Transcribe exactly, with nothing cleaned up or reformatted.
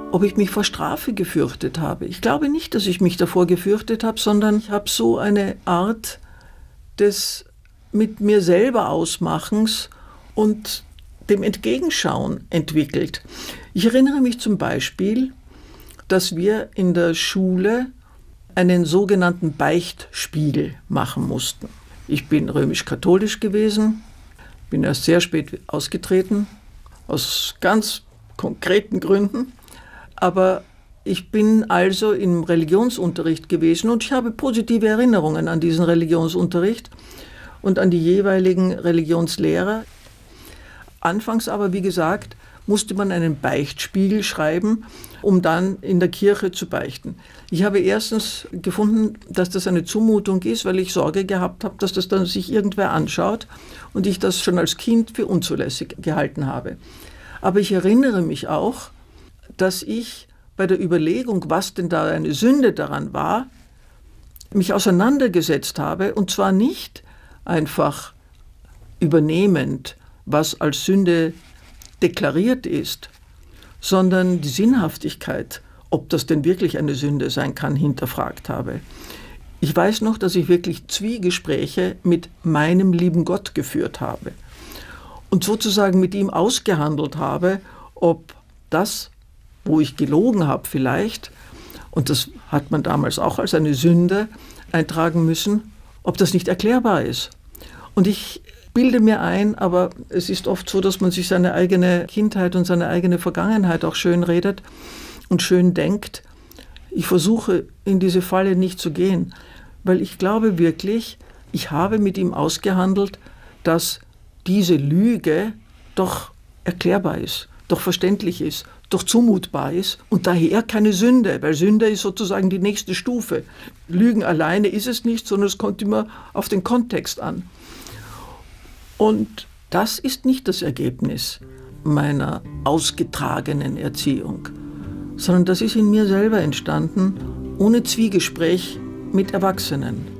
ob ich mich vor Strafe gefürchtet habe. Ich glaube nicht, dass ich mich davor gefürchtet habe, sondern ich habe so eine Art des mit mir selber Ausmachens und dem Entgegenschauen entwickelt. Ich erinnere mich zum Beispiel, dass wir in der Schule einen sogenannten Beichtspiegel machen mussten. Ich bin römisch-katholisch gewesen, bin erst sehr spät ausgetreten, aus ganz konkreten Gründen. Aber ich bin also im Religionsunterricht gewesen und ich habe positive Erinnerungen an diesen Religionsunterricht und an die jeweiligen Religionslehrer. Anfangs aber, wie gesagt, musste man einen Beichtspiegel schreiben, um dann in der Kirche zu beichten. Ich habe erstens gefunden, dass das eine Zumutung ist, weil ich Sorge gehabt habe, dass das dann sich irgendwer anschaut und ich das schon als Kind für unzulässig gehalten habe. Aber ich erinnere mich auch, dass ich bei der Überlegung, was denn da eine Sünde daran war, mich auseinandergesetzt habe, und zwar nicht einfach übernehmend, was als Sünde deklariert ist, sondern die Sinnhaftigkeit, ob das denn wirklich eine Sünde sein kann, hinterfragt habe. Ich weiß noch, dass ich wirklich Zwiegespräche mit meinem lieben Gott geführt habe und sozusagen mit ihm ausgehandelt habe, ob das, wo ich gelogen habe vielleicht, und das hat man damals auch als eine Sünde eintragen müssen, ob das nicht erklärbar ist. Und ich bilde mir ein, aber es ist oft so, dass man sich seine eigene Kindheit und seine eigene Vergangenheit auch schön redet und schön denkt. Ich versuche, in diese Falle nicht zu gehen, weil ich glaube wirklich, ich habe mit ihm ausgehandelt, dass diese Lüge doch erklärbar ist, doch verständlich ist, doch zumutbar ist und daher keine Sünde, weil Sünde ist sozusagen die nächste Stufe. Lügen alleine ist es nicht, sondern es kommt immer auf den Kontext an. Und das ist nicht das Ergebnis meiner ausgetragenen Erziehung, sondern das ist in mir selber entstanden, ohne Zwiegespräch mit Erwachsenen.